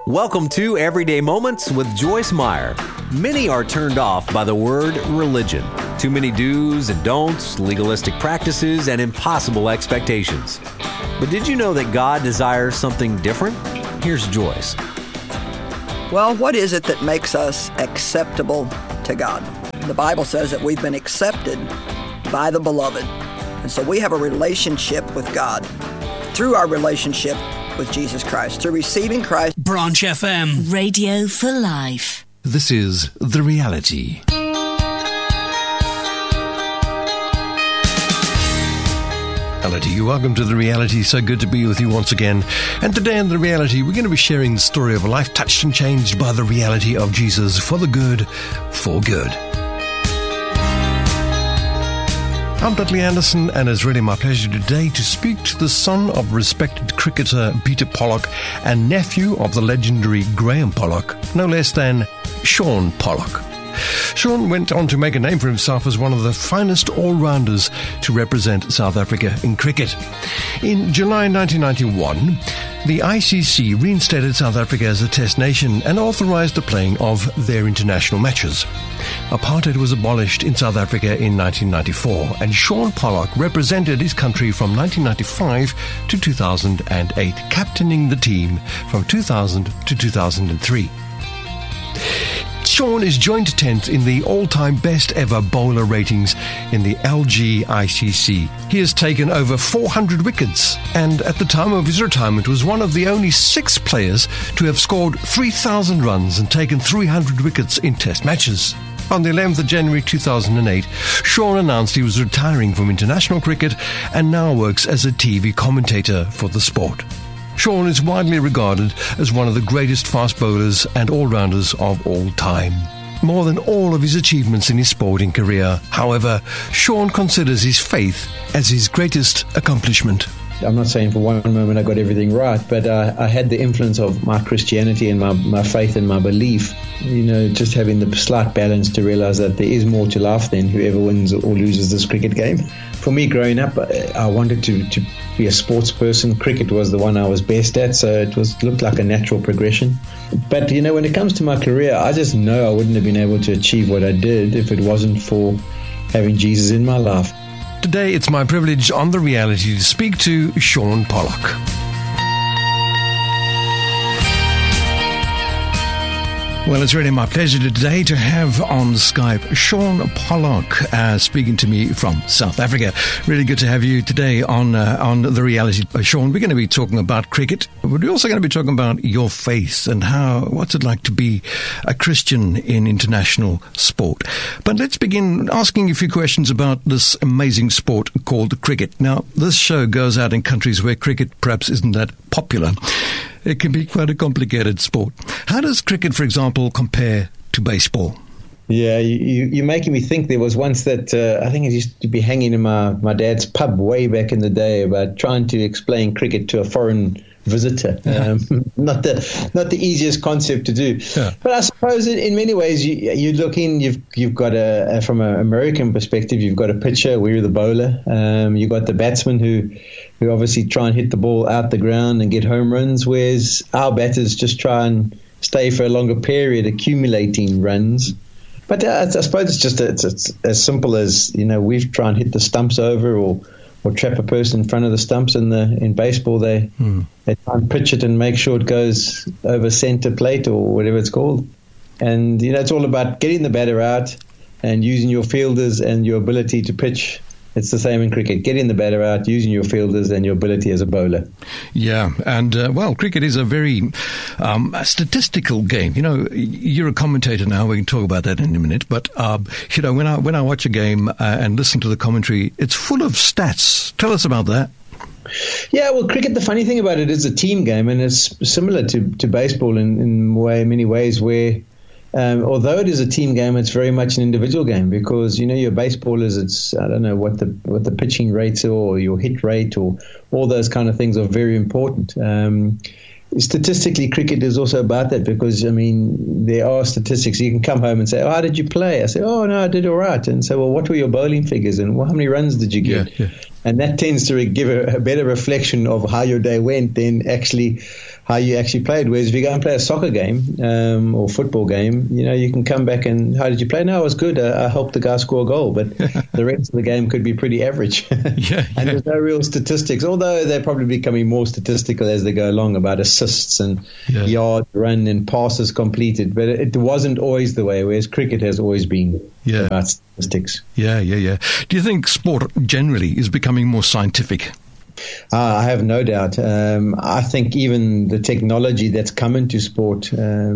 Welcome to Everyday Moments with Joyce Meyer. Many are turned off by the word religion. Too many do's and don'ts, legalistic practices, and impossible expectations. But did you know that God desires something different? Here's Joyce. Well, what is it that makes us acceptable to God? The Bible says that we've been accepted by the Beloved. And so we have a relationship with God through our relationship with Jesus Christ, through receiving Christ. Branch FM. Radio for life. This is The Reality. Hello to you. Welcome to The Reality. So good to be with you once again. And today in The Reality, we're going to be sharing the story of a life touched and changed by the reality of Jesus for the good, for good. I'm Dudley Anderson, and it's really my pleasure today to speak to the son of respected cricketer Peter Pollock and nephew of the legendary Graham Pollock, no less than Shaun Pollock. Shaun went on to make a name for himself as one of the finest all-rounders to represent South Africa in cricket. In July 1991, the ICC reinstated South Africa as a test nation and authorised the playing of their international matches. Apartheid was abolished in South Africa in 1994, and Shaun Pollock represented his country from 1995 to 2008, captaining the team from 2000 to 2003. Shaun is joint 10th in the all-time best ever bowler ratings in the LGICC. He has taken over 400 wickets and at the time of his retirement was one of the only 6 players to have scored 3,000 runs and taken 300 wickets in test matches. On the 11th of January 2008, Shaun announced he was retiring from international cricket and now works as a TV commentator for the sport. Shaun is widely regarded as one of the greatest fast bowlers and all-rounders of all time. More than all of his achievements in his sporting career, however, Shaun considers his faith as his greatest accomplishment. I'm not saying for one moment I got everything right, but I had the influence of my Christianity and my faith and my belief. You know, just having the slight balance to realize that there is more to life than whoever wins or loses this cricket game. For me, growing up, I wanted to be a sports person. Cricket was the one I was best at, so it looked like a natural progression. But, you know, when it comes to my career, I just know I wouldn't have been able to achieve what I did if it wasn't for having Jesus in my life. Today, it's my privilege on The Reality to speak to Shaun Pollock. Well, it's really my pleasure today to have on Skype Shaun Pollock speaking to me from South Africa. Really good to have you today on The Reality. Shaun, we're going to be talking about cricket. We're also going to be talking about your faith and what's it like to be a Christian in international sport. But let's begin asking a few questions about this amazing sport called cricket. Now, this show goes out in countries where cricket perhaps isn't that popular. It can be quite a complicated sport. How does cricket, for example, compare to baseball? Yeah, you're making me think. There was once that I think it used to be hanging in my dad's pub way back in the day about trying to explain cricket to a foreign visitor. Not the easiest concept to do. Yeah. But I suppose in many ways you look in. You've got from an American perspective, you've got a pitcher. We're the bowler. You've got the batsman who obviously try and hit the ball out the ground and get home runs, whereas our batters just try and stay for a longer period, accumulating runs. But I suppose it's as simple as, you know, we try and hit the stumps over or trap a person in front of the stumps. In baseball, they try and pitch it and make sure it goes over center plate or whatever it's called. And, you know, it's all about getting the batter out and using your fielders and your ability to pitch. It's the same in cricket, getting the batter out, using your fielders and your ability as a bowler. Yeah, and, cricket is a very statistical game. You know, you're a commentator now. We can talk about that in a minute. But, you know, when I watch a game and listen to the commentary, it's full of stats. Tell us about that. Yeah, well, cricket, the funny thing about it is a team game, and it's similar to baseball in many ways where although it is a team game, it's very much an individual game because, you know, your baseballers, it's, I don't know what the pitching rates are or your hit rate or all those kind of things are very important. Statistically, cricket is also about that because, I mean, there are statistics. You can come home and say, oh, how did you play? I say, oh, no, I did all right. And say, well, what were your bowling figures? And how many runs did you get? Yeah. And that tends to give a better reflection of how your day went than actually how you actually played. Whereas if you go and play a soccer game or football game, you can come back and, how did you play? No, it was good. I helped the guy score a goal, but the rest of the game could be pretty average. Yeah. And there's no real statistics, although they're probably becoming more statistical as they go along about assists and yards run and passes completed. But it wasn't always the way, whereas cricket has always been about statistics. Yeah. Do you think sport generally is becoming more scientific? I have no doubt. I think even the technology that's come into sport